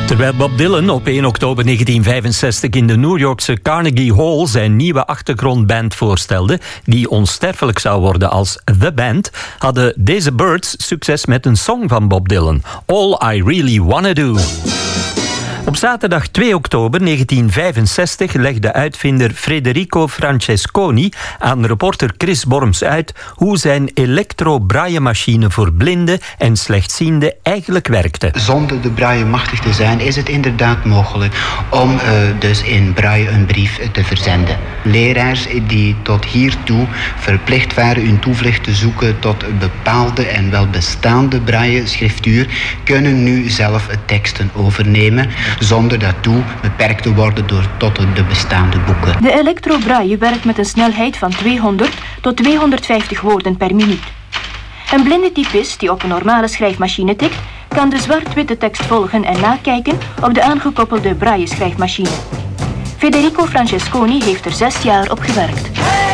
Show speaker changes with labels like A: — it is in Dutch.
A: Terwijl Bob Dylan op 1 oktober 1965 in de New Yorkse Carnegie Hall zijn nieuwe achtergrondband voorstelde, die onsterfelijk zou worden als The Band, hadden deze Birds succes met een song van Bob Dylan, All I Really Wanna Do. Op zaterdag 2 oktober 1965 legde uitvinder Federico Francesconi aan reporter Chris Borms uit hoe zijn elektro-braille-machine voor blinden en slechtzienden eigenlijk werkte.
B: Zonder de braille machtig te zijn is het inderdaad mogelijk om dus in braille een brief te verzenden. Leraars die tot hiertoe verplicht waren hun toevlucht te zoeken tot een bepaalde en wel bestaande braille-schriftuur, kunnen nu zelf teksten overnemen, zonder daartoe beperkt te worden tot de bestaande boeken.
C: De elektro-braille werkt met een snelheid van 200 tot 250 woorden per minuut. Een blinde typist die op een normale schrijfmachine tikt, kan de zwart-witte tekst volgen en nakijken op de aangekoppelde braille-schrijfmachine. Federico Francesconi heeft er 6 jaar op gewerkt.